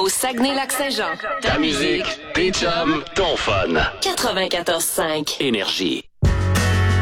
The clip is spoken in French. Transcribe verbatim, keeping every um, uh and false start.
au Saguenay-Lac-Saint-Jean. Ta musique, tes chums, ton fun. quatre-vingt-quatorze cinq. Énergie.